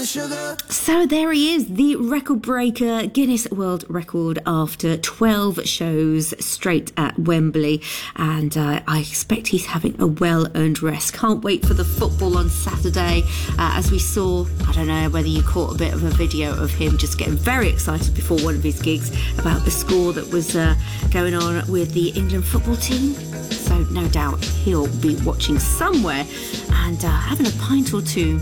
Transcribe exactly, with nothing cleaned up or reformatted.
So there he is, the record breaker, Guinness World Record after twelve shows straight at Wembley. And uh, I expect he's having a well-earned rest. Can't wait for the football on Saturday. Uh, as we saw, I don't know whether you caught a bit of a video of him just getting very excited before one of his gigs about the score that was uh, going on with the England football team. So no doubt he'll be watching somewhere and uh, having a pint or two